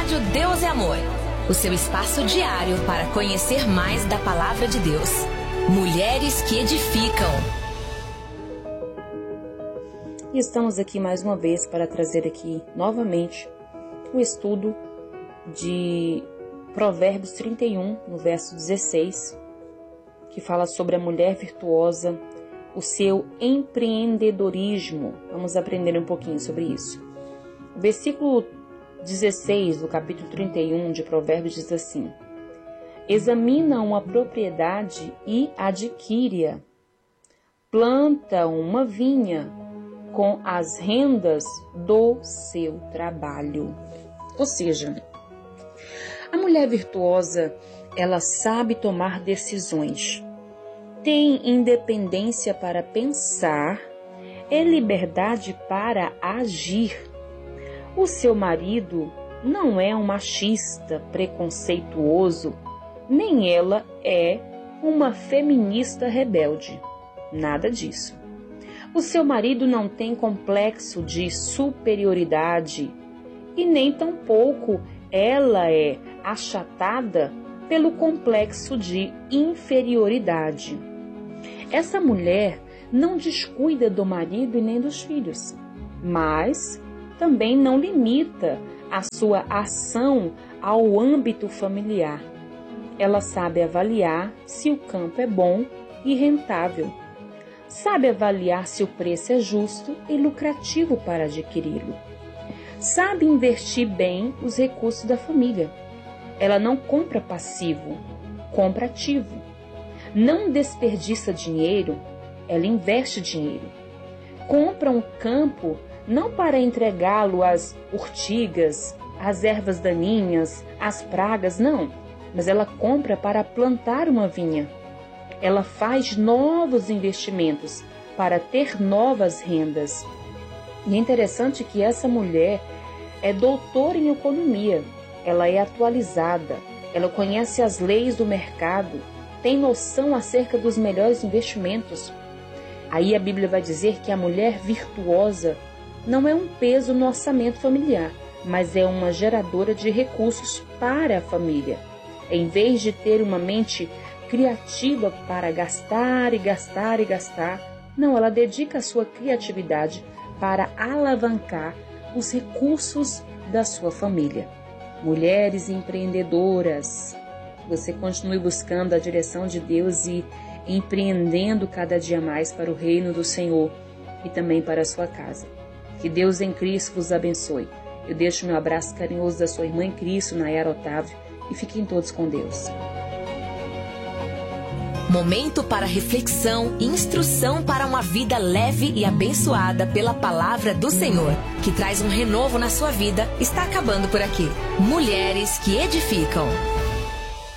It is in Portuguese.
Rádio Deus é Amor, o seu espaço diário para conhecer mais da Palavra de Deus. Mulheres que edificam. E estamos aqui mais uma vez para trazer aqui novamente o estudo de Provérbios 31, no verso 16, que fala sobre a mulher virtuosa, o seu empreendedorismo. Vamos aprender um pouquinho sobre isso. O versículo 16 do capítulo 31 de Provérbios diz assim: examina uma propriedade e adquire-a, planta uma vinha com as rendas do seu trabalho. Ou seja, a mulher virtuosa, ela sabe tomar decisões, tem independência para pensar e liberdade para agir. O seu marido não é um machista preconceituoso, nem ela é uma feminista rebelde. Nada disso. O seu marido não tem complexo de superioridade e nem tampouco ela é achatada pelo complexo de inferioridade. Essa mulher não descuida do marido e nem dos filhos, mas também não limita a sua ação ao âmbito familiar. Ela sabe avaliar se o campo é bom e rentável. Sabe avaliar se o preço é justo e lucrativo para adquiri-lo. Sabe investir bem os recursos da família. Ela não compra passivo, compra ativo. Não desperdiça dinheiro, ela investe dinheiro. Compra um campo não para entregá-lo às urtigas, às ervas daninhas, às pragas, não. Mas ela compra para plantar uma vinha. Ela faz novos investimentos para ter novas rendas. E é interessante que essa mulher é doutora em economia. Ela é atualizada. Ela conhece as leis do mercado. Tem noção acerca dos melhores investimentos. Aí a Bíblia vai dizer que a mulher virtuosa não é um peso no orçamento familiar, mas é uma geradora de recursos para a família. Em vez de ter uma mente criativa para gastar e gastar e gastar, não, ela dedica a sua criatividade para alavancar os recursos da sua família. Mulheres empreendedoras, você continue buscando a direção de Deus e empreendendo cada dia mais para o reino do Senhor e também para a sua casa. Que Deus em Cristo vos abençoe. Eu deixo meu abraço carinhoso da sua irmã em Cristo, Nayara Otávio, e fiquem todos com Deus. Momento para reflexão e instrução para uma vida leve e abençoada pela palavra do Senhor, que traz um renovo na sua vida, está acabando por aqui. Mulheres que edificam.